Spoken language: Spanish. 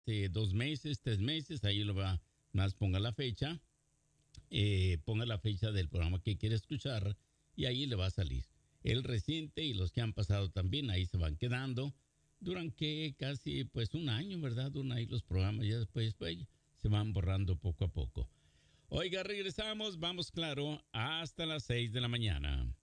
2 meses, 3 meses, ahí lo va, más ponga la fecha del programa que quiere escuchar y ahí le va a salir. El reciente y los que han pasado también ahí se van quedando durante casi pues un año, ¿verdad? Ahí los programas ya después pues, se van borrando poco a poco. Oiga, regresamos, vamos claro, hasta las 6 de la mañana.